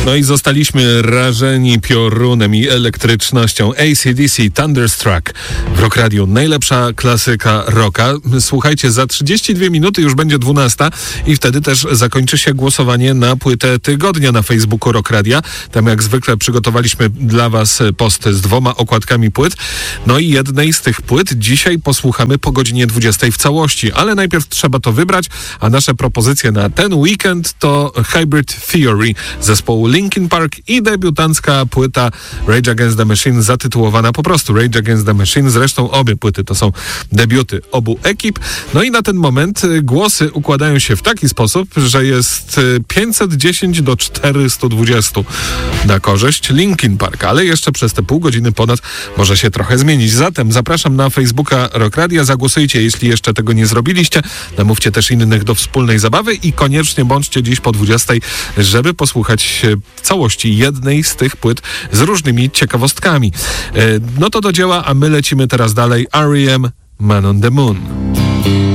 No i zostaliśmy rażeni piorunem i elektrycznością. AC/DC Thunderstruck w Rock Radio. Najlepsza klasyka rocka. Słuchajcie, za 32 minuty już będzie 12 i wtedy też zakończy się głosowanie na płytę tygodnia na Facebooku Rock Radia. Tam jak zwykle przygotowaliśmy dla Was post z 2 okładkami płyt. No i jednej z tych płyt dzisiaj posłuchamy po godzinie 20 w całości, ale najpierw trzeba to wybrać, a nasze propozycje na ten weekend to Hybrid Theory zespołu Linkin Park i debiutancka płyta Rage Against the Machine zatytułowana po prostu Rage Against the Machine. Zresztą obie płyty to są debiuty obu ekip. No i na ten moment głosy układają się w taki sposób, że jest 510 do 420 na korzyść Linkin Park, ale jeszcze przez te pół godziny ponad może się trochę zmienić. Zatem zapraszam na Facebooka Rock Radia, zagłosujcie, jeśli jeszcze tego nie zrobiliście, namówcie też innych do wspólnej zabawy i koniecznie bądźcie dziś po 20, żeby posłuchać całości jednej z tych płyt z różnymi ciekawostkami. No to do dzieła, a my lecimy teraz dalej. R.E.M. Man on the Moon.